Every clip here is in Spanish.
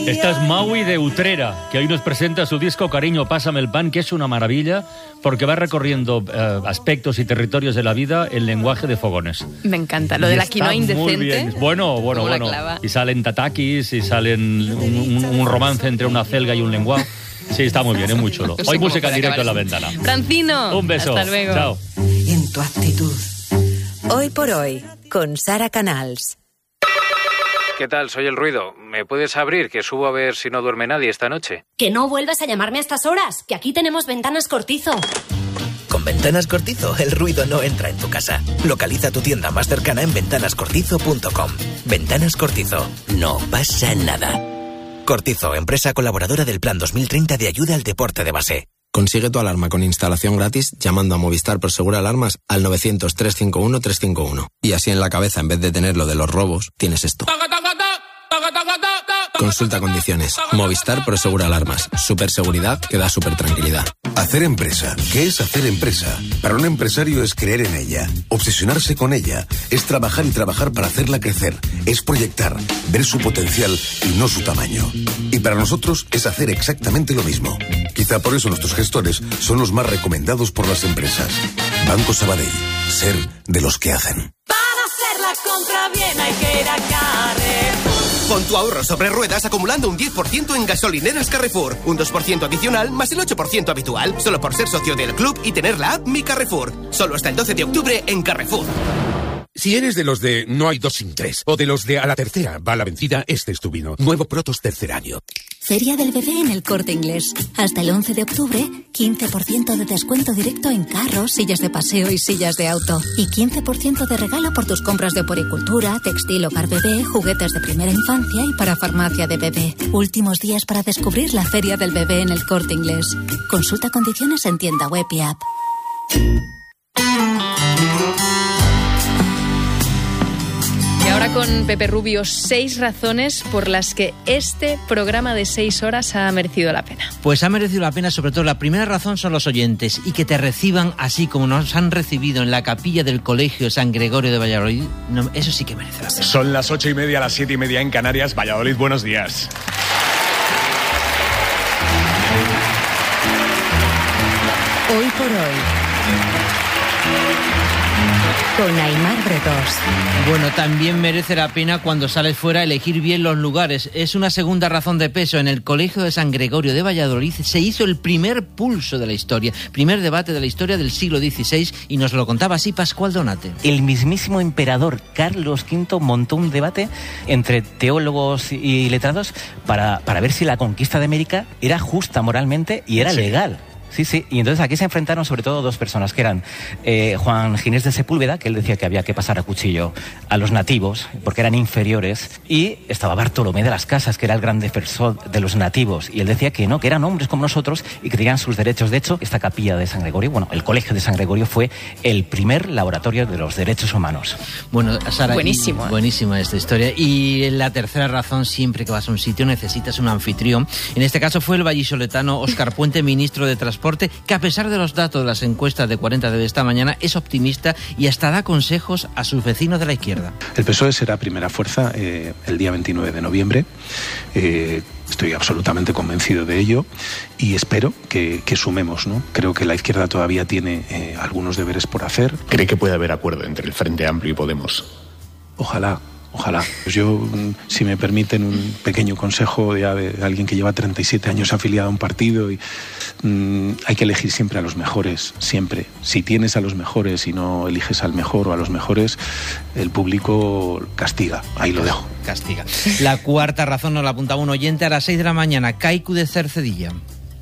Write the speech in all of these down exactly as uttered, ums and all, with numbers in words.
Esta es Maui de Utrera, que hoy nos presenta su disco Cariño, pásame el pan, que es una maravilla porque va recorriendo eh, aspectos y territorios de la vida en lenguaje de fogones. Me encanta, lo de la quinoa indecente. Muy bien. Bueno, bueno, bueno. Y salen tatakis, y salen un, un, un romance entre una celga y un lenguao. Sí, está muy bien, es muy chulo. Hoy música en directo en La Ventana. Francino, un beso. Hasta luego. Chao. En tu actitud. Hoy por hoy, con Sara Canals. ¿Qué tal? Soy El Ruido. ¿Me puedes abrir? Que subo a ver si no duerme nadie esta noche. Que no vuelvas a llamarme a estas horas, que aquí tenemos Ventanas Cortizo. Con Ventanas Cortizo, el ruido no entra en tu casa. Localiza tu tienda más cercana en ventanas cortizo punto com. Ventanas Cortizo. No pasa nada. Cortizo, empresa colaboradora del Plan dos mil treinta de ayuda al deporte de base. Consigue tu alarma con instalación gratis llamando a Movistar Prosegur Alarmas al novecientos, trescientos cincuenta y uno, trescientos cincuenta y uno. Y así en la cabeza, en vez de tener lo de los robos, tienes esto. Consulta condiciones. Movistar Prosegur Alarmas. Superseguridad que da super tranquilidad. Hacer empresa. ¿Qué es hacer empresa? Para un empresario es creer en ella, obsesionarse con ella, es trabajar y trabajar para hacerla crecer, es proyectar, ver su potencial y no su tamaño. Y para nosotros es hacer exactamente lo mismo. Quizá por eso nuestros gestores son los más recomendados por las empresas. Banco Sabadell. Ser de los que hacen. Para hacer la compra bien hay que ir a Carrefour. Pon tu ahorro sobre ruedas acumulando un diez por ciento en gasolineras Carrefour. Un dos por ciento adicional más el ocho por ciento habitual. Solo por ser socio del club y tener la app Mi Carrefour. Solo hasta el doce de octubre en Carrefour. Si eres de los de no hay dos sin tres, o de los de a la tercera va la vencida, este es tu vino. Nuevo Protos tercer año. Feria del Bebé en El Corte Inglés. Hasta el once de octubre, quince por ciento de descuento directo en carros, sillas de paseo y sillas de auto. Y quince por ciento de regalo por tus compras de poricultura, textil, hogar bebé, juguetes de primera infancia y para farmacia de bebé. Últimos días para descubrir la Feria del Bebé en El Corte Inglés. Consulta condiciones en tienda web y app. Y ahora con Pepe Rubio, seis razones por las que este programa de seis horas ha merecido la pena. Pues ha merecido la pena, sobre todo la primera razón son los oyentes, y que te reciban así como nos han recibido en la capilla del Colegio San Gregorio de Valladolid, no, eso sí que merece la pena. Son las ocho y media, las siete y media en Canarias. Valladolid, buenos días. Hoy por hoy, con Aimar Bretós. Bueno, también merece la pena cuando sales fuera elegir bien los lugares. Es una segunda razón de peso. En el Colegio de San Gregorio de Valladolid se hizo el primer pulso de la historia, primer debate de la historia del siglo dieciséis, y nos lo contaba así Pascual Donate. El mismísimo emperador Carlos quinto montó un debate entre teólogos y letrados para, para ver si la conquista de América era justa moralmente y era sí. legal. Sí, sí, y entonces aquí se enfrentaron sobre todo dos personas, que eran eh, Juan Ginés de Sepúlveda, que él decía que había que pasar a cuchillo a los nativos, porque eran inferiores, y estaba Bartolomé de las Casas, que era el gran defensor de los nativos, y él decía que no, que eran hombres como nosotros y que tenían sus derechos. De hecho, esta capilla de San Gregorio, bueno, el Colegio de San Gregorio fue el primer laboratorio de los derechos humanos. Bueno, Sara, buenísimo, y, buenísima esta historia. Y la tercera razón, siempre que vas a un sitio necesitas un anfitrión. En este caso fue el vallisoletano Óscar Puente, ministro de Transporte, que a pesar de los datos de las encuestas de cuarenta de esta mañana es optimista y hasta da consejos a sus vecinos de la izquierda. El P S O E será primera fuerza eh, el día veintinueve de noviembre. Eh, estoy absolutamente convencido de ello y espero que, que sumemos, ¿no? Creo que la izquierda todavía tiene eh, algunos deberes por hacer. ¿Cree que puede haber acuerdo entre el Frente Amplio y Podemos? Ojalá. Ojalá. Pues yo, si me permiten un pequeño consejo ya de alguien que lleva treinta y siete años afiliado a un partido, y mmm, hay que elegir siempre a los mejores, siempre. Si tienes a los mejores y no eliges al mejor o a los mejores, el público castiga. Ahí lo dejo. Castiga. La cuarta razón nos la apuntaba un oyente a las seis de la mañana. Kaiku de Cercedilla.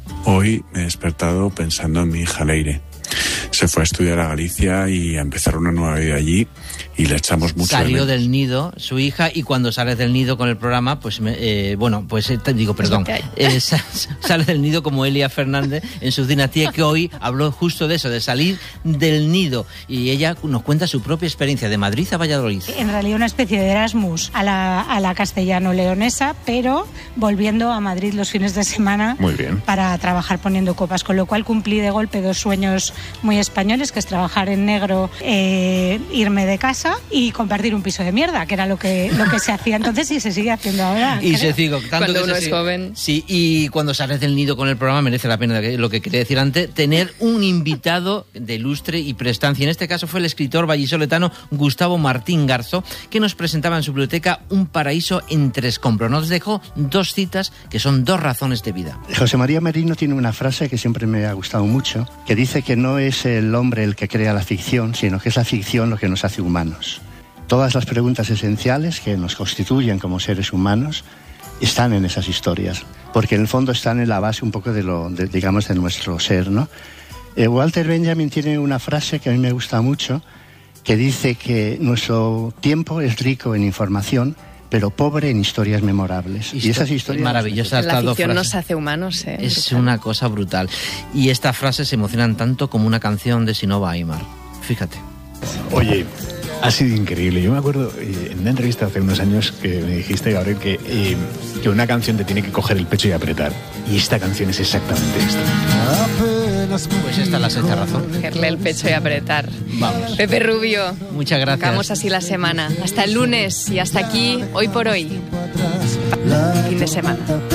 Hoy me he despertado pensando en mi hija Leire. Se fue a estudiar a Galicia y a empezar una nueva vida allí, y le echamos mucho de menos. Salió del nido su hija, y cuando sales del nido con el programa, pues me, eh, bueno, pues eh, te digo, perdón, eh, sale del nido como Elia Fernández en su dinastía, que hoy habló justo de eso, de salir del nido, y ella nos cuenta su propia experiencia de Madrid a Valladolid. En realidad una especie de Erasmus a la, a la castellano-leonesa, pero volviendo a Madrid los fines de semana. Muy bien. Para trabajar poniendo copas, con lo cual cumplí de golpe dos sueños muy especiales españoles, que es trabajar en negro, eh, irme de casa y compartir un piso de mierda, que era lo que, lo que se hacía entonces y se sigue haciendo ahora. Y se sigue, tanto cuando que uno se es sigue. joven. Sí, y cuando sales del nido con el programa merece la pena, lo que quería decir antes, tener un invitado de lustre y prestancia. En este caso fue el escritor vallisoletano Gustavo Martín Garzo, que nos presentaba en su biblioteca Un paraíso en tres compros. Nos dejó dos citas que son dos razones de vida. José María Merino tiene una frase que siempre me ha gustado mucho, que dice que no es el hombre el que crea la ficción, sino que es la ficción lo que nos hace humanos. Todas las preguntas esenciales que nos constituyen como seres humanos están en esas historias, porque en el fondo están en la base un poco de lo, de, digamos, de nuestro ser, ¿no? Eh, Walter Benjamin tiene una frase que a mí me gusta mucho, que dice que nuestro tiempo es rico en información, pero pobre en historias memorables. Histo- y esas historias... maravillosas La estas dos ficción frases. nos hace humanos, ¿eh? Es Brutal. una cosa brutal. Y estas frases se emocionan tanto como una canción de Sinova Aimar. Fíjate. Oye, ha sido increíble. Yo me acuerdo eh, en una entrevista hace unos años que me dijiste, Gabriel, que, eh, que una canción te tiene que coger el pecho y apretar. Y esta canción es exactamente esto. Pues esta es la sexta razón. Cogerle el pecho y apretar. Vamos. Pepe Rubio. Muchas gracias. Acabamos así la semana. Hasta el lunes y hasta aquí, hoy por hoy. Fin de semana.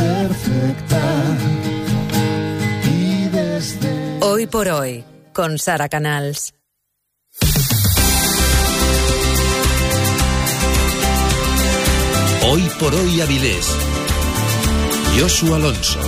Hoy por hoy, con Sara Canals. Hoy por hoy Avilés. Josu Alonso.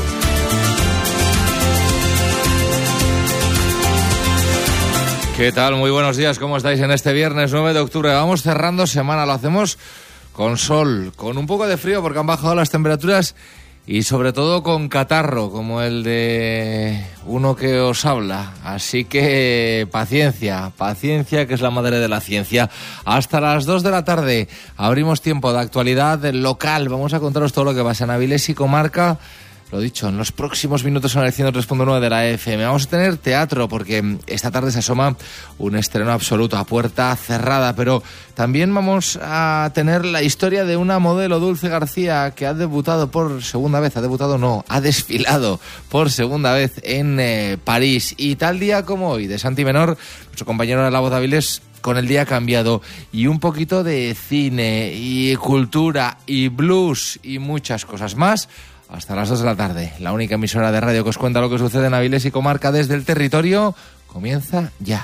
¿Qué tal? Muy buenos días. ¿Cómo estáis en este viernes nueve de octubre? Vamos cerrando semana. Lo hacemos con sol, con un poco de frío porque han bajado las temperaturas y sobre todo con catarro, como el de uno que os habla. Así que paciencia, paciencia, que es la madre de la ciencia. Hasta las dos de la tarde abrimos tiempo de actualidad local. Vamos a contaros todo lo que pasa en Avilés y comarca. Lo dicho, en los próximos minutos en el ciento tres punto nueve de la F M. Vamos a tener teatro porque esta tarde se asoma un estreno absoluto a puerta cerrada, pero también vamos a tener la historia de una modelo, Dulce García, que ha debutado por segunda vez, ha debutado no, ha desfilado por segunda vez en eh, París. Y tal día como hoy, de Santi Menor, nuestro compañero de La Voz de Avilés, con el día cambiado, y un poquito de cine y cultura y blues y muchas cosas más. Hasta las dos de la tarde, la única emisora de radio que os cuenta lo que sucede en Avilés y comarca desde el territorio, comienza ya.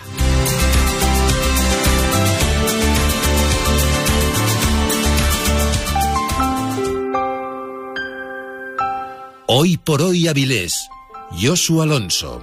Hoy por hoy Avilés. Josu Alonso.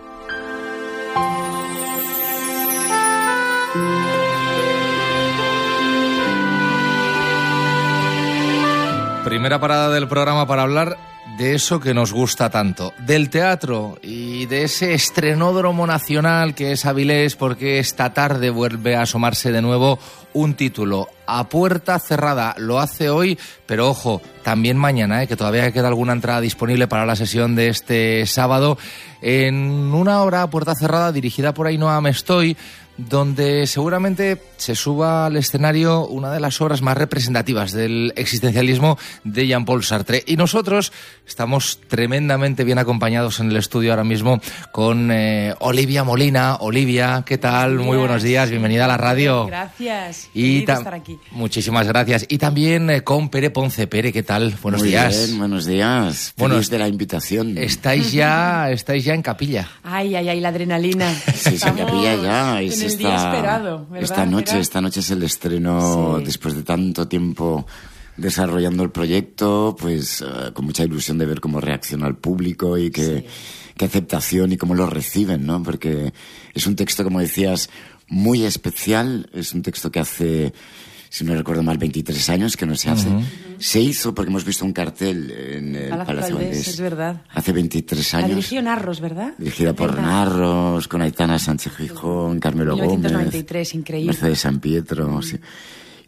Primera parada del programa para hablar de eso que nos gusta tanto, del teatro y de ese estrenódromo nacional que es Avilés, porque esta tarde vuelve a asomarse de nuevo un título a puerta cerrada. Lo hace hoy, pero ojo, también mañana, ¿eh? Que todavía queda alguna entrada disponible para la sesión de este sábado, en una obra a puerta cerrada dirigida por Ainhoa Mestoy, donde seguramente se suba al escenario una de las obras más representativas del existencialismo de Jean-Paul Sartre. Y nosotros estamos tremendamente bien acompañados en el estudio ahora mismo con eh, Olivia Molina. Olivia, ¿qué tal? Muy buenos días, bienvenida a la radio. Gracias, Y feliz de tam- estar aquí. Muchísimas gracias. Y también eh, con Pere Ponce. Pere, ¿qué tal? Buenos Muy días. bien, buenos días. Bueno, Feliz de la invitación. Estáis ya, estáis ya en capilla. Ay, ay, ay, la adrenalina. Sí, se capilla ya. en Es el esta, día esperado, ¿verdad, esta noche, Gerard? esta noche es el estreno Sí. después de tanto tiempo desarrollando el proyecto, pues eh, con mucha ilusión de ver cómo reacciona el público y qué, qué aceptación y cómo lo reciben, ¿no? Porque es un texto, como decías, muy especial. Es un texto que hace, si no recuerdo mal, veintitrés años que no se hace. Ujú. Se hizo porque hemos visto un cartel en el Palacio Palacio Valdés, Valdés es verdad. hace veintitrés La años. dirigió Narros, ¿verdad? Dirigida por ¿Verdad? Narros, con Aitana Sánchez Gijón, Carmelo mil novecientos noventa y Gómez, tres, increíble. Mercedes San Pietro. Sí.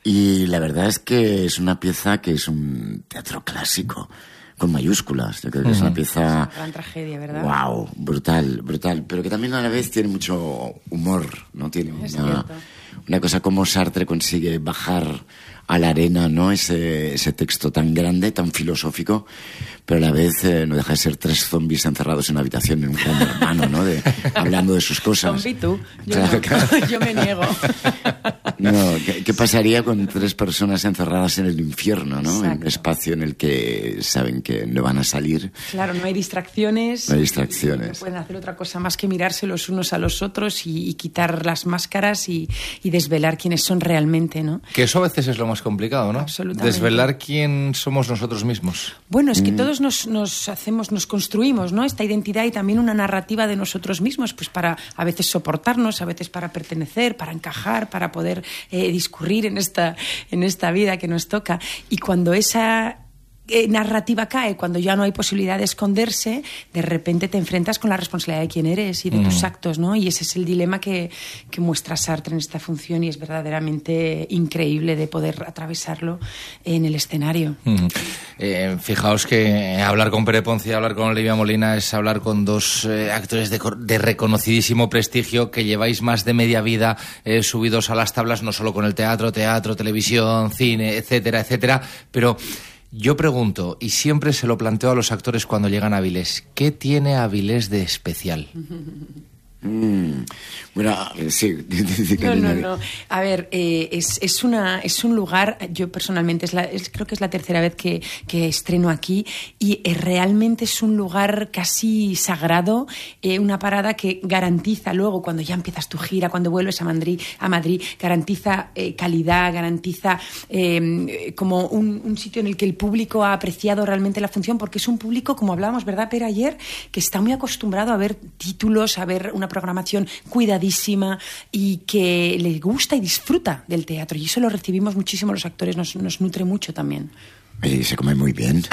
Y la verdad es que es una pieza que es un teatro clásico, con mayúsculas. Yo creo que uh-huh. es una pieza... Es una gran tragedia, ¿verdad? Wow, brutal, brutal. Pero que también a la vez tiene mucho humor, ¿no? Tiene una, una cosa como Sartre consigue bajar a la arena, ¿no? Ese, ese texto tan grande, tan filosófico, pero a la vez eh, no deja de ser tres zombies encerrados en una habitación en un gran hermano, ¿no? De, hablando de sus cosas. Zombie tú, yo, claro, no. claro. Yo me niego. No, ¿qué, ¿qué pasaría con tres personas encerradas en el infierno, ¿no? Exacto. En un espacio en el que saben que no van a salir. Claro, no hay distracciones. No hay distracciones. No pueden hacer otra cosa más que mirarse los unos a los otros y, y quitar las máscaras y, y desvelar quiénes son realmente, ¿no? Que eso a veces es lo más complicado, ¿no? Absolutamente. Desvelar quién somos nosotros mismos. Bueno, es que Mm. todos nos, nos hacemos, nos construimos, ¿no? Esta identidad y también una narrativa de nosotros mismos, pues para a veces soportarnos, a veces para pertenecer, para encajar, para poder eh, discurrir en esta, en esta vida que nos toca. Y cuando esa eh, narrativa cae, cuando ya no hay posibilidad de esconderse, de repente te enfrentas con la responsabilidad de quién eres y de mm. tus actos, ¿no? Y ese es el dilema que, que muestra Sartre en esta función y es verdaderamente increíble de poder atravesarlo en el escenario. Mm. Eh, fijaos que hablar con Pere Ponce y hablar con Olivia Molina es hablar con dos eh, actores de, de reconocidísimo prestigio que lleváis más de media vida eh, subidos a las tablas, no solo con el teatro, teatro, televisión, cine, etcétera, etcétera, pero... Yo pregunto, y siempre se lo planteo a los actores cuando llegan a Avilés, ¿qué tiene Avilés de especial? Mm, bueno, sí. No, no, no. A ver, eh, es, es, una, es un lugar, yo personalmente, es la, es, creo que es la tercera vez que, que estreno aquí y eh, realmente es un lugar casi sagrado, eh, una parada que garantiza luego, cuando ya empiezas tu gira, cuando vuelves a Madrid, a Madrid garantiza eh, calidad, garantiza eh, como un, un sitio en el que el público ha apreciado realmente la función, porque es un público, como hablábamos, ¿verdad, Pere, ayer? Que está muy acostumbrado a ver títulos, a ver una programación cuidadísima y que le gusta y disfruta del teatro. Y eso lo recibimos muchísimo los actores, nos, nos nutre mucho también. Y se come muy bien.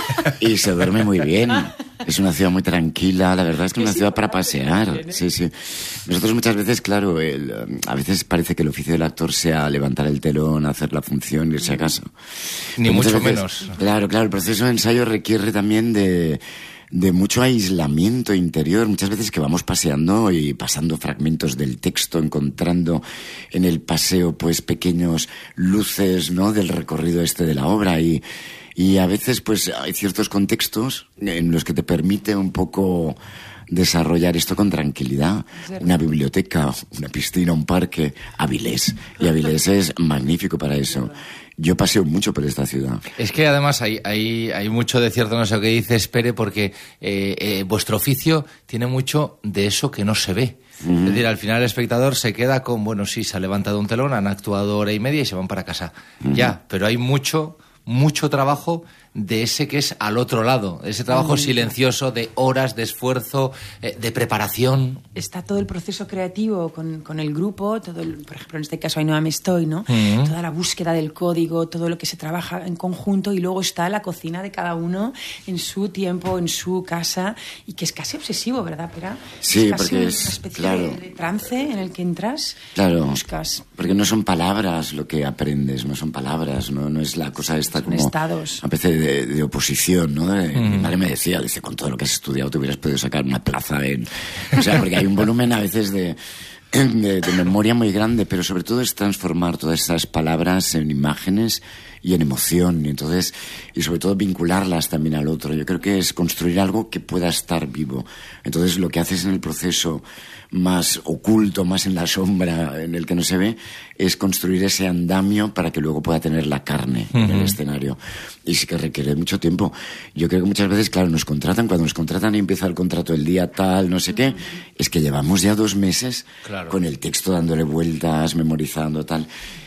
Y se duerme muy bien. Es una ciudad muy tranquila. La verdad es que es una ciudad para pasear. Sí, sí. Nosotros muchas veces, claro, el, a veces parece que el oficio del actor sea levantar el telón, hacer la función, irse a casa. Ni mucho veces, menos. Claro, claro. El proceso de ensayo requiere también de... de mucho aislamiento interior, muchas veces que vamos paseando y pasando fragmentos del texto, encontrando en el paseo pues pequeños luces, ¿no?, del recorrido este de la obra y, y a veces pues hay ciertos contextos en los que te permite un poco desarrollar esto con tranquilidad. Una biblioteca, una piscina, un parque, Avilés. Y Avilés es magnífico para eso. Yo paseo mucho por esta ciudad. Es que además hay, hay, hay mucho de cierto en eso que dices, Pere, porque eh, eh, vuestro oficio tiene mucho de eso que no se ve. Uh-huh. Es decir, al final el espectador se queda con, bueno, sí, se ha levantado un telón, han actuado hora y media y se van para casa. Uh-huh. Ya, pero hay mucho, mucho trabajo de ese que es al otro lado, ese trabajo silencioso de horas de esfuerzo, eh, de preparación. Está todo el proceso creativo con, con el grupo, todo el, por ejemplo, en este caso Ainhoa Me Estoy, ¿no? Uh-huh. Toda la búsqueda del código, todo lo que se trabaja en conjunto y luego está la cocina de cada uno en su tiempo, en su casa y que es casi obsesivo, ¿verdad, Pera? Sí, es casi porque una es, especie claro, de, de trance en el que entras claro, y buscas. Porque no son palabras lo que aprendes, no son palabras, no, no es la cosa esta son como... estados. A veces de, de oposición, ¿no? De, mm. Mi madre me decía, dice, con todo lo que has estudiado te hubieras podido sacar una plaza en... O sea, porque hay un volumen a veces de, de, de memoria muy grande, pero sobre todo es transformar todas esas palabras en imágenes y en emoción, y entonces, y sobre todo vincularlas también al otro. Yo creo que es construir algo que pueda estar vivo. Entonces, lo que haces en el proceso más oculto, más en la sombra, en el que no se ve, es construir ese andamio para que luego pueda tener la carne uh-huh. en el escenario. Y sí que requiere mucho tiempo. Yo creo que muchas veces, claro, nos contratan, cuando nos contratan y empieza el contrato el día tal, no sé qué, es que llevamos ya dos meses claro. con el texto dándole vueltas, memorizando, tal.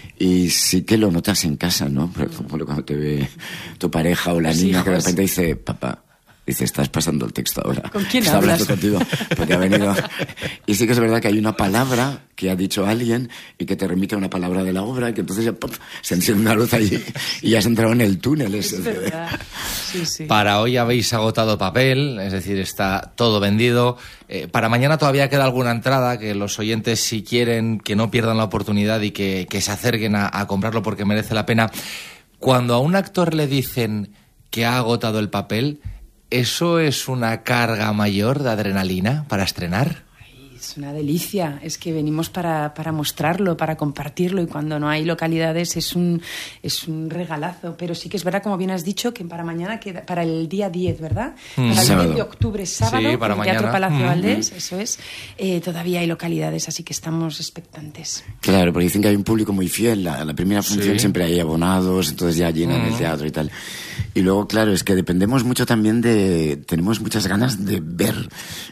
Y sí que lo notas en casa, ¿no? Por ejemplo, cuando te ve tu pareja o la niña que de repente dice, papá, Dice, estás pasando el texto ahora. ¿Con quién Está hablas? hablando contigo, porque ha venido. Y sí que es verdad que hay una palabra que ha dicho alguien y que te remite a una palabra de la obra, y que entonces ya, ¡pum!, se enciende una luz allí y ya has entrado en el túnel. Ese. Es verdad. Sí, sí. Para hoy habéis agotado papel, es decir, está todo vendido. Eh, para mañana todavía queda alguna entrada, que los oyentes, si quieren, que no pierdan la oportunidad y que, que se acerquen a, a comprarlo porque merece la pena. Cuando a un actor le dicen que ha agotado el papel, ¿eso es una carga mayor de adrenalina para estrenar? Es una delicia, es que venimos para, para mostrarlo, para compartirlo, y cuando no hay localidades es un, es un regalazo. Pero sí que es verdad, como bien has dicho, que para mañana, queda, para el día diez, ¿verdad? Mm. Para el Sábado. diez de octubre, sábado, Sí, para en el Teatro mañana. Palacio Mm. Valdés, eso es, eh, todavía hay localidades, así que estamos expectantes. Claro, porque dicen que hay un público muy fiel. La, la primera función Sí. siempre hay abonados, entonces ya llenan el teatro y tal. Y luego, claro, es que dependemos mucho también de... Tenemos muchas ganas de ver,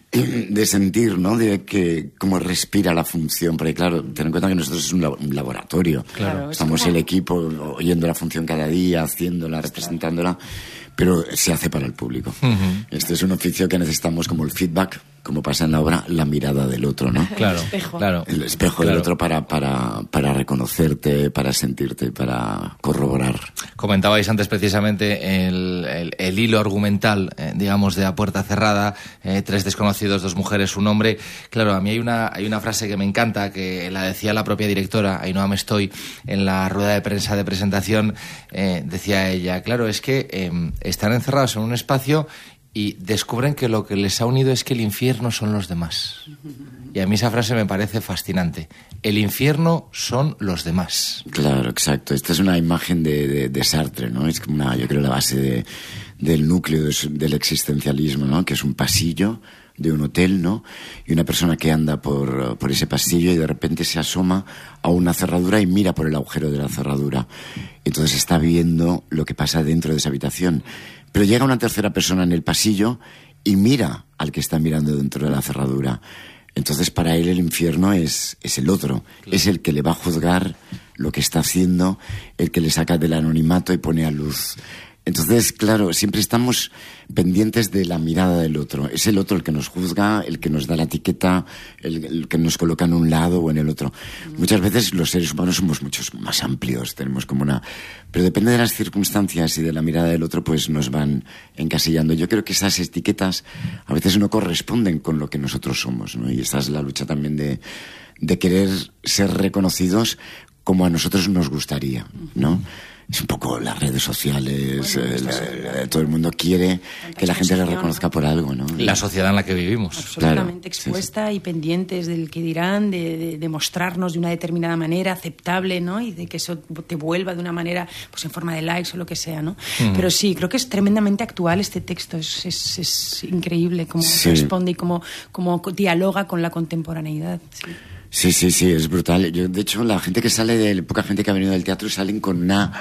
de sentir, ¿no? De que cómo respira la función. Porque, claro, ten en cuenta que nosotros es un, lab- un laboratorio. Claro, es Estamos como- el equipo oyendo la función cada día, haciéndola, representándola, pero se hace para el público. Ujú. Este es un oficio que necesitamos como el feedback, como pasa en la obra, la mirada del otro, ¿no? Claro, espejo. claro. El espejo Claro. del otro para, para, para reconocerte, para sentirte, para corroborar. Comentabais antes precisamente el, el- el hilo argumental, eh, digamos, de A Puerta Cerrada, eh, tres desconocidos, dos mujeres, un hombre. Claro, a mí hay una, hay una frase que me encanta, que la decía la propia directora, Ainhoa Mestoy, en la rueda de prensa de presentación. Eh, decía ella, claro, es que eh, están encerrados en un espacio y descubren que lo que les ha unido es que el infierno son los demás. Y a mí esa frase me parece fascinante. El infierno son los demás. Claro, exacto. Esta es una imagen de, de, de Sartre, ¿no? Es como una, yo creo, la base de, del núcleo de su- del existencialismo, ¿no? Que es un pasillo de un hotel, ¿no? Y una persona que anda por, por ese pasillo y de repente se asoma a una cerradura y mira por el agujero de la cerradura. Entonces está viendo lo que pasa dentro de esa habitación. Pero llega una tercera persona en el pasillo y mira al que está mirando dentro de la cerradura. Entonces para él el infierno es, es el otro, es el que le va a juzgar lo que está haciendo, el que le saca del anonimato y pone a luz. Entonces, claro, siempre estamos pendientes de la mirada del otro. Es el otro el que nos juzga, el que nos da la etiqueta, el, el que nos coloca en un lado o en el otro. Muchas veces los seres humanos somos muchos más amplios, tenemos como una... Pero depende de las circunstancias y de la mirada del otro, pues nos van encasillando. Yo creo que esas etiquetas a veces no corresponden con lo que nosotros somos, ¿no? Y esta es la lucha también de, de querer ser reconocidos como a nosotros nos gustaría, ¿no? Es un poco las redes sociales, Bueno, eh, esta la- sociedad. la- todo el mundo quiere Tanta que la gente le exposición, reconozca ¿no? por algo, ¿no? La sociedad en la que vivimos. Absolutamente Claro, expuesta y pendientes del que dirán, de, de, de mostrarnos de una determinada manera aceptable, ¿no? Y de que eso te vuelva de una manera, pues en forma de likes o lo que sea, ¿no? Mm. Pero sí, creo que es tremendamente actual este texto. Es, es, es increíble cómo Sí. responde y cómo, cómo dialoga con la contemporaneidad. Sí. Sí, sí, sí, es brutal. Yo, de hecho, la gente que sale, de poca gente que ha venido del teatro, salen con una...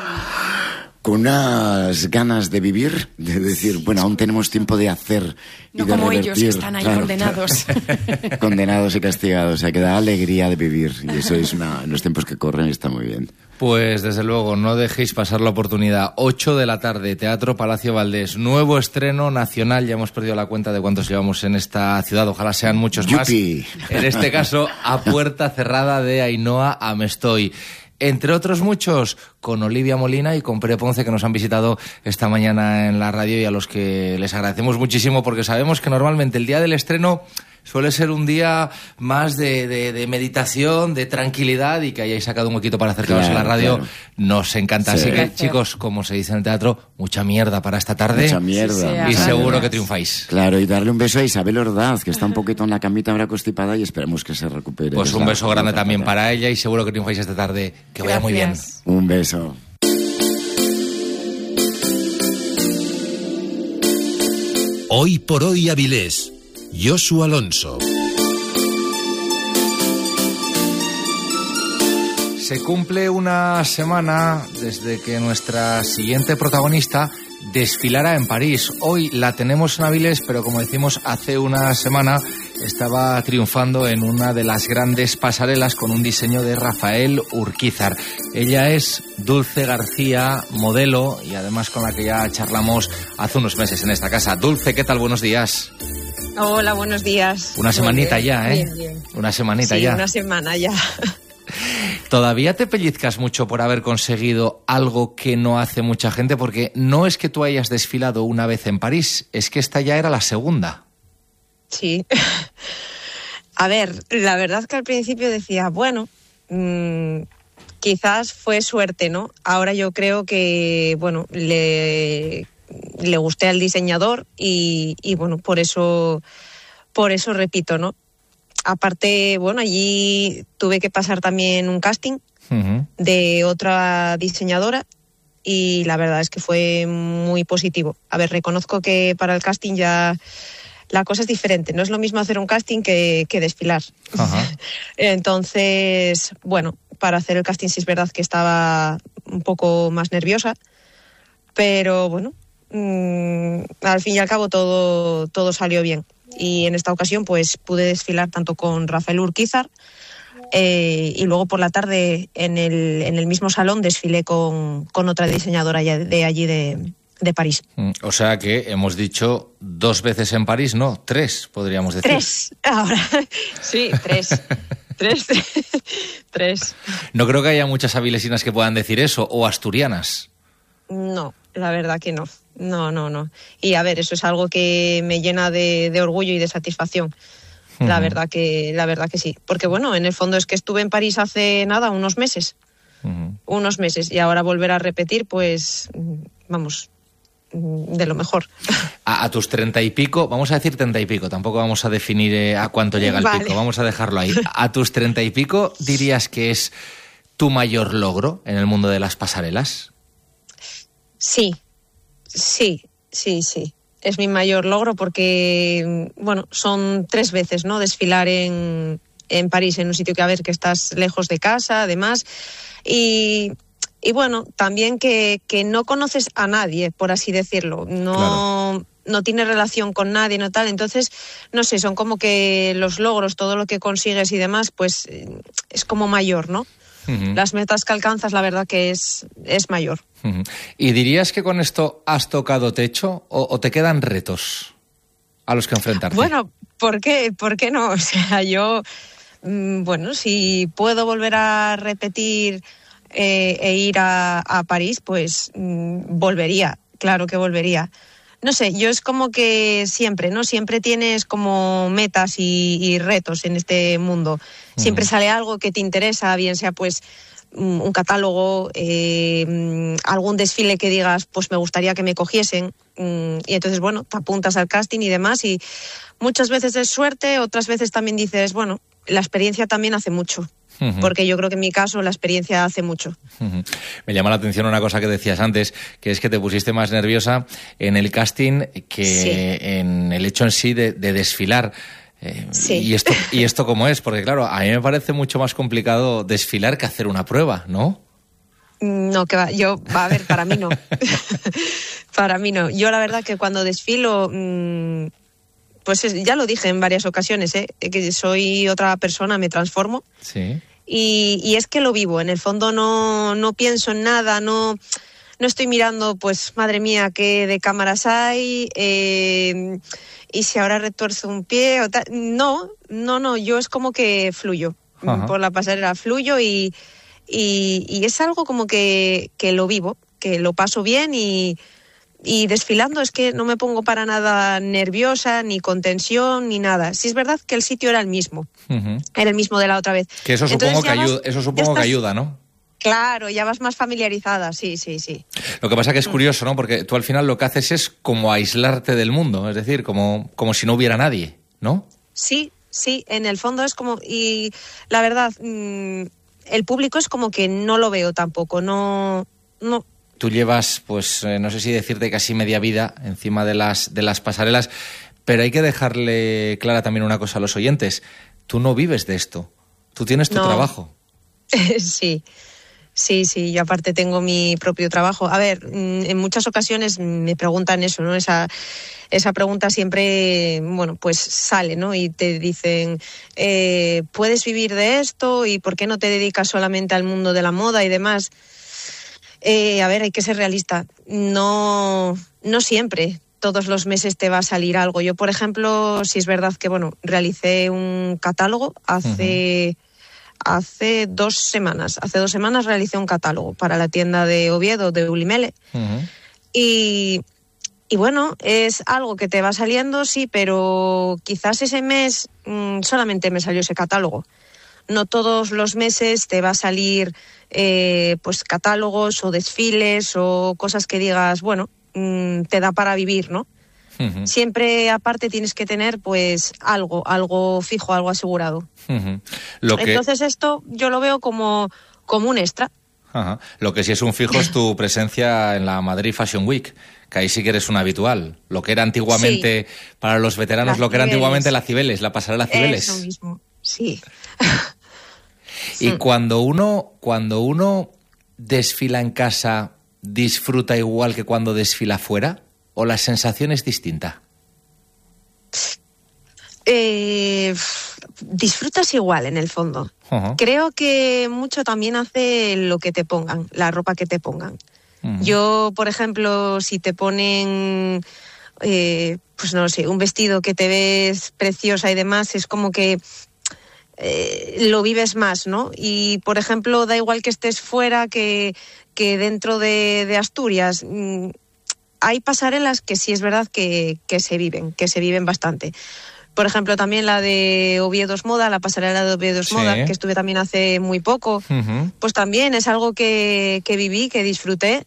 con unas ganas de vivir, de decir, bueno, aún tenemos tiempo de hacer y No de como revertir. ellos, que están ahí Claro, condenados. condenados y castigados. O sea, que da alegría de vivir. Y eso es una, en los tiempos que corren está muy bien. Pues desde luego, no dejéis pasar la oportunidad. ocho de la tarde, Teatro Palacio Valdés. Nuevo estreno nacional. Ya hemos perdido la cuenta de cuántos llevamos en esta ciudad. Ojalá sean muchos ¡Yupi! más. En este caso, A Puerta Cerrada, de Ainhoa Amestoy. Entre otros muchos, con Olivia Molina y con Pere Ponce, que nos han visitado esta mañana en la radio y a los que les agradecemos muchísimo, porque sabemos que normalmente el día del estreno suele ser un día más de, de, de meditación, de tranquilidad, y que hayáis sacado un huequito para acercaros Claro, a la radio. claro. Nos encanta. Sí. Así que, Gracias. chicos, como se dice en el teatro, mucha mierda para esta tarde. Mucha mierda. Y Claro. seguro que triunfáis. Claro, y darle un beso a Isabel Ordaz, que está un poquito en la camita ahora constipada y esperemos que se recupere. Pues Es un la- beso grande la- también para ella y seguro que triunfáis esta tarde. Que vaya muy bien. Un beso. Hoy por hoy Avilés. Josu Alonso. Se cumple una semana desde que nuestra siguiente protagonista desfilara en París. Hoy la tenemos en Avilés, pero como decimos, hace una semana estaba triunfando en una de las grandes pasarelas con un diseño de Rafael Urquizar. Ella es Dulce García, modelo, y además con la que ya charlamos hace unos meses en esta casa. Dulce, ¿qué tal? Buenos días. Hola, buenos días. Una semanita bien, ya, ¿eh? Bien, bien. Una semanita sí, ya. una semana ya. ¿Todavía te pellizcas mucho por haber conseguido algo que no hace mucha gente? Porque no es que tú hayas desfilado una vez en París, es que esta ya era la segunda. Sí. A ver, la verdad que al principio decía, bueno, mmm, quizás fue suerte, ¿no? Ahora yo creo que, bueno, le, le gusté al diseñador y, y bueno, por eso, por eso repito, ¿no? Aparte, bueno, allí tuve que pasar también un casting uh-huh. de otra diseñadora y la verdad es que fue muy positivo. A ver, reconozco que para el casting ya la cosa es diferente. No es lo mismo hacer un casting que, que desfilar. Uh-huh. Entonces, bueno, para hacer el casting sí es verdad que estaba un poco más nerviosa, pero bueno, mmm, al fin y al cabo todo, todo salió bien. Y en esta ocasión pues pude desfilar tanto con Rafael Urquizar eh, y luego por la tarde en el, en el mismo salón desfilé con, con otra diseñadora de allí de, de París. O sea que hemos dicho dos veces en París, no, tres podríamos decir. Tres, ahora, sí, tres. Tres, tres. No creo que haya muchas avilesinas que puedan decir eso, o asturianas. No, la verdad que no. No, no, no. Y a ver, eso es algo que me llena de, de orgullo y de satisfacción. Uh-huh. La verdad que, la verdad que sí. Porque bueno, en el fondo es que estuve en París hace nada, unos meses. Uh-huh. Unos meses. Y ahora volver a repetir, pues, vamos, de lo mejor. A, a tus treinta y pico, vamos a decir treinta y pico, tampoco vamos a definir eh, a cuánto llega el vale. pico, vamos a dejarlo ahí. A tus treinta y pico, ¿dirías que es tu mayor logro en el mundo de las pasarelas? Sí. Sí, sí, sí. Es mi mayor logro porque, bueno, son tres veces, ¿no? Desfilar en, en París, en un sitio que, a ver, que estás lejos de casa, además. Y, y bueno, también que, que no conoces a nadie, por así decirlo. No, claro. No tienes relación con nadie, no tal. Entonces, no sé, son como que los logros, todo lo que consigues y demás, pues es como mayor, ¿no? Uh-huh. Las metas que alcanzas, la verdad que es, es mayor. Uh-huh. ¿Y dirías que con esto has tocado techo o, o te quedan retos a los que enfrentarte? Bueno, ¿por qué? ¿Por qué no? O sea, yo, mmm, bueno, si puedo volver a repetir eh, e ir a, a París, pues mmm, volvería, claro que volvería. No sé, yo es como que siempre, ¿no? Siempre tienes como metas y, y retos en este mundo. Siempre uh-huh. sale algo que te interesa, bien sea pues un catálogo, eh, algún desfile que digas, pues me gustaría que me cogiesen. Y entonces, bueno, te apuntas al casting y demás. Y muchas veces es suerte, otras veces también dices, bueno, la experiencia también hace mucho. Uh-huh. Porque yo creo que en mi caso la experiencia hace mucho. Uh-huh. Me llama la atención una cosa que decías antes, que es que te pusiste más nerviosa en el casting que sí. en el hecho en sí de, de desfilar. Eh, sí. ¿Y esto, ¿Y esto cómo es? Porque claro, a mí me parece mucho más complicado desfilar que hacer una prueba, ¿no? No, que va, yo, va a ver, para mí no. Para mí no. Yo la verdad que cuando desfilo... Mmm, pues ya lo dije en varias ocasiones, ¿eh? Que soy otra persona, me transformo. Sí. Y, y es que lo vivo, en el fondo no, no pienso en nada, no, no estoy mirando, pues, madre mía, qué de cámaras hay, eh, y si ahora retuerzo un pie o tal. No, no, no, yo es como que fluyo. Ajá. Por la pasarela fluyo y, y, y es algo como que, que lo vivo, que lo paso bien y... Y desfilando es que no me pongo para nada nerviosa, ni con tensión, ni nada. Sí es verdad que el sitio era el mismo. Uh-huh. Era el mismo de la otra vez. Que eso supongo, Entonces, que, vas, ayuda, eso supongo estás, que ayuda, ¿no? Claro, ya vas más familiarizada, sí, sí, sí. Lo que pasa que es curioso, ¿no? Porque tú al final lo que haces es como aislarte del mundo. Es decir, como, como si no hubiera nadie, ¿no? Sí, sí, en el fondo es como... Y la verdad, mmm, el público es como que no lo veo tampoco, no... no Tú llevas, pues, eh, no sé si decirte casi media vida encima de las, de las pasarelas, pero hay que dejarle clara también una cosa a los oyentes. Tú no vives de esto, tú tienes tu no. trabajo. Sí, Sí, sí, yo aparte tengo mi propio trabajo. A ver, en muchas ocasiones me preguntan eso, ¿no? Esa, esa pregunta siempre, bueno, pues sale, ¿no? Y te dicen, eh, ¿puedes vivir de esto? ¿Y por qué no te dedicas solamente al mundo de la moda y demás? Eh, a ver, hay que ser realista. No, no siempre, todos los meses te va a salir algo. Yo, por ejemplo, sí es verdad que, bueno, realicé un catálogo hace... Uh-huh. Hace dos semanas, hace dos semanas realicé un catálogo para la tienda de Oviedo, de Ulimele. Uh-huh. Y, y bueno, es algo que te va saliendo, sí, pero quizás ese mes mmm, solamente me salió ese catálogo. No todos los meses te va a salir eh, pues catálogos o desfiles o cosas que digas, bueno, mmm, te da para vivir, ¿no? Uh-huh. Siempre aparte tienes que tener pues algo, algo fijo, algo asegurado. Uh-huh. Lo que... Entonces esto yo lo veo como, como un extra. Ajá. Lo que sí es un fijo es tu presencia en la Madrid Fashion Week, que ahí sí que eres un habitual. Lo que era antiguamente, sí, para los veteranos, la lo que era antiguamente la Cibeles, la pasarela Cibeles. Eso mismo, sí. Y cuando uno, cuando uno desfila en casa, ¿disfruta igual que cuando desfila fuera? ¿O la sensación es distinta? Eh, disfrutas igual, en el fondo. Uh-huh. Creo que mucho también hace lo que te pongan, la ropa que te pongan. Uh-huh. Yo, por ejemplo, si te ponen, eh, pues no sé, un vestido que te ves preciosa y demás, es como que eh, lo vives más, ¿no? Y, por ejemplo, da igual que estés fuera que, que dentro de, de Asturias. Mmm, Hay pasarelas que sí es verdad que, que se viven, que se viven bastante. Por ejemplo, también la de Oviedo's Moda, la pasarela de Oviedo's sí. Moda, que estuve también hace muy poco, uh-huh. pues también es algo que, que viví, que disfruté.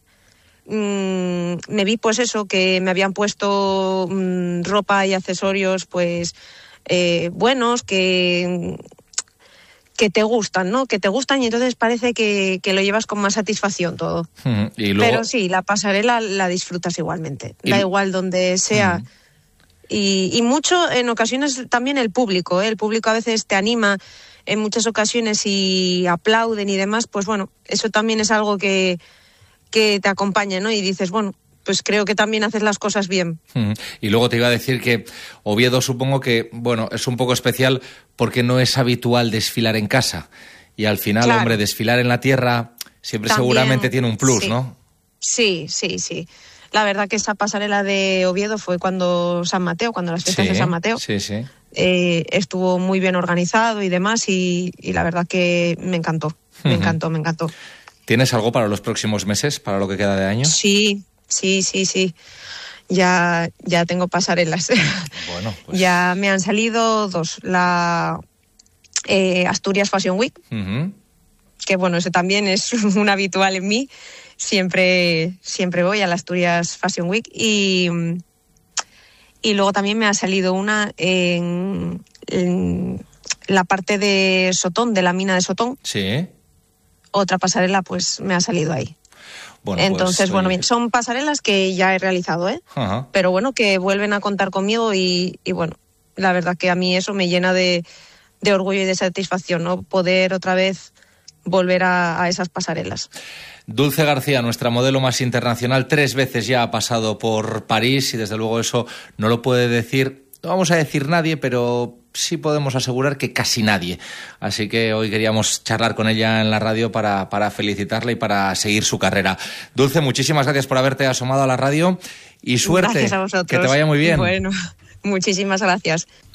Mm, me vi pues eso, que me habían puesto mm, ropa y accesorios pues eh, buenos, que... que te gustan, ¿no? Que te gustan y entonces parece que, que lo llevas con más satisfacción todo. Uh-huh. Y luego... Pero sí, la pasarela la disfrutas igualmente. Y... Da igual donde sea. Uh-huh. Y, y mucho, en ocasiones, también el público, ¿eh? El público a veces te anima en muchas ocasiones y aplauden y demás. Pues bueno, eso también es algo que, que te acompaña, ¿no? Y dices, bueno, pues creo que también haces las cosas bien. Uh-huh. Y luego te iba a decir que Oviedo supongo que, bueno, es un poco especial porque no es habitual desfilar en casa. Y al final, claro, hombre, desfilar en la tierra siempre también, seguramente tiene un plus, sí, ¿no? Sí, sí, sí. La verdad que esa pasarela de Oviedo fue cuando San Mateo, cuando las fiestas sí, de San Mateo. Sí, sí. Eh, estuvo muy bien organizado y demás y, y la verdad que me encantó, uh-huh. me encantó, me encantó. ¿Tienes algo para los próximos meses, para lo que queda de año? Sí. Sí, sí, sí. Ya, ya tengo pasarelas. Bueno, pues... Ya me han salido dos. La eh, Asturias Fashion Week, uh-huh. que bueno, eso también es un habitual en mí. Siempre, siempre voy a la Asturias Fashion Week. Y, y luego también me ha salido una en, en la parte de Sotón, de la mina de Sotón. Sí. Otra pasarela, pues me ha salido ahí. Bueno, Entonces, pues, bueno, oye... bien, son pasarelas que ya he realizado, ¿eh? Ajá. Pero bueno, que vuelven a contar conmigo y, y bueno, la verdad que a mí eso me llena de, de orgullo y de satisfacción, ¿no? Poder otra vez volver a, a esas pasarelas. Dulce García, nuestra modelo más internacional, tres veces ya ha pasado por París y desde luego eso no lo puede decir, no vamos a decir nadie, pero sí podemos asegurar que casi nadie. Así que hoy queríamos charlar con ella en la radio para, para felicitarla y para seguir su carrera. Dulce, muchísimas gracias por haberte asomado a la radio y suerte. Gracias a vosotros. Que te vaya muy bien. Bueno, muchísimas gracias.